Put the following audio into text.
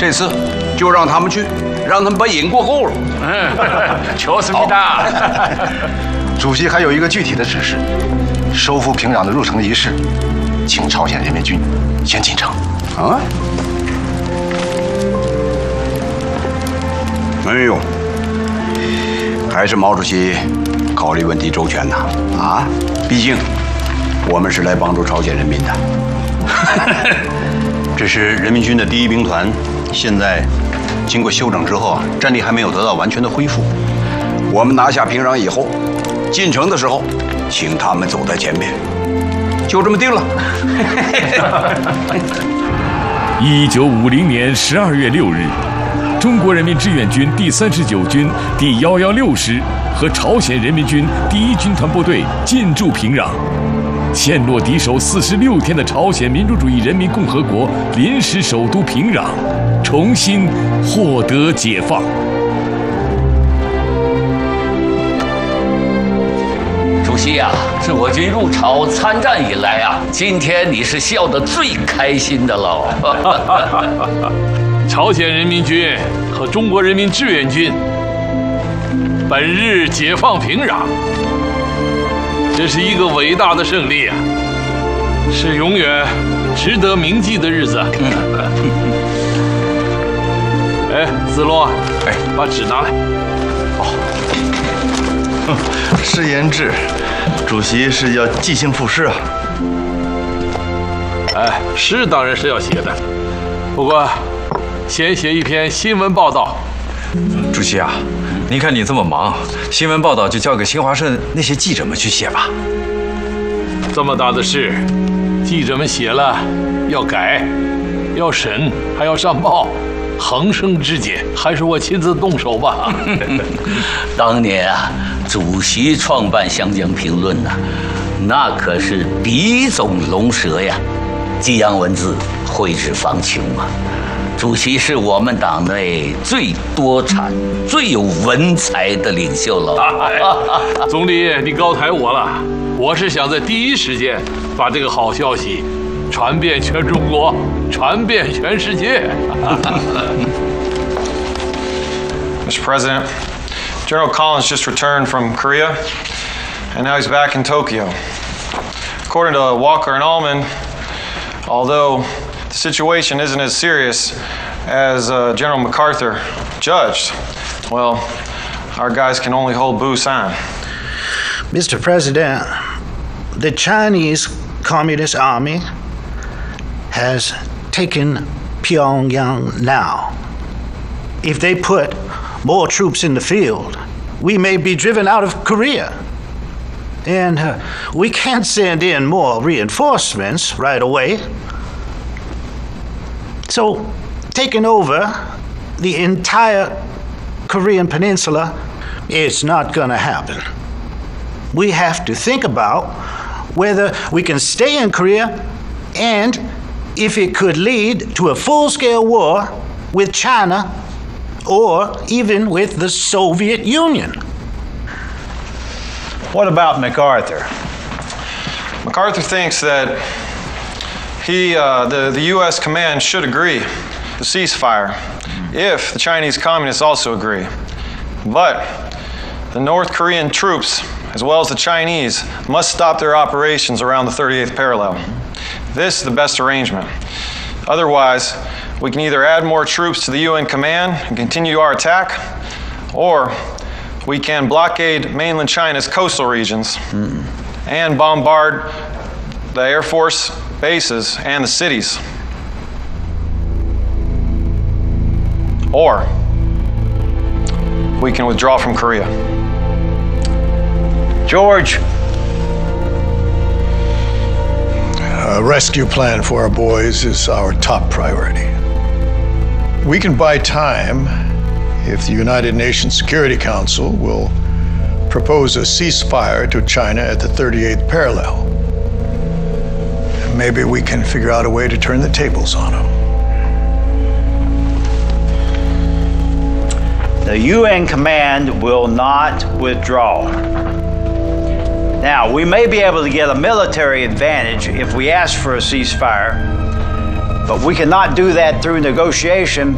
这次就让他们去，让他们把瘾过够了。 좋습니다。 主席还有一个具体的指示：收复平壤的入城仪式，请朝鲜人民军先进城。 啊？哎呦，还是毛主席考虑问题周全呐！啊，毕竟我们是来帮助朝鲜人民的。 这是人民军的第一兵团，现在经过休整之后啊，战力还没有得到完全的恢复。 我们拿下平壤以后，进城的时候，请他们走在前面，就这么定了。 1950年12月6日，中国人民志愿军第39军第116师和朝鲜人民军第1军团部队进驻平壤。陷落敌手46天的朝鲜民主主义人民共和国临时首都平壤，重新获得解放。 主席啊，自我军入朝参战以来啊，今天你是笑得最开心的喽。 朝鲜人民军和中国人民志愿军本日解放平壤。这是一个伟大的胜利啊，是永远值得铭记的日子。哎，子龙啊，哎，把纸拿来。 是言志，主席是要即兴赋诗啊。 哎，诗当然是要写的，不过先写一篇新闻报道。 主席啊，您看你这么忙，新闻报道就交给新华社那些记者们去写吧。 这么大的事，记者们写了要改，要审，还要上报，横生枝节，还是我亲自动手吧。 当年啊，主席创办《湘江评论》呐，那可是笔总龙蛇呀，激扬文字，脍炙芳情嘛。主席是我们党内最多产、最有文采的领袖了。 总理，你高抬我了。我是想在第一时间把这个好消息传遍全中国，传遍全世界。 Mr. President, General Collins just returned from Korea, and now he's back in Tokyo. According to Walker and Allman, although the situation isn't as serious as General MacArthur judged, well, our guys can only hold Busan. Mr. President, the Chinese Communist Army has taken Pyongyang now. If they put more troops in the field, we may be driven out of Korea. And we can't send in more reinforcements right away. So, taking over the entire Korean peninsula is not going to happen. We have to think about whether we can stay in Korea and if it could lead to a full-scale war with China or even with the Soviet Union. What about MacArthur? MacArthur thinks that the U.S. command should agree to ceasefire if the Chinese communists also agree. But the North Korean troops, as well as the Chinese, must stop their operations around the 38th parallel. This is the best arrangement. Otherwise, we can either add more troops to the UN command and continue our attack, or we can blockade mainland China's coastal regions and bombard the Air Force bases and the cities. Or we can withdraw from Korea. George. A rescue plan for our boys is our top priority. We can buy time if the United Nations Security Council will propose a ceasefire to China at the 38th parallel. Maybe we can figure out a way to turn the tables on them. The UN command will not withdraw. Now, we may be able to get a military advantage if we ask for a ceasefire, but we cannot do that through negotiation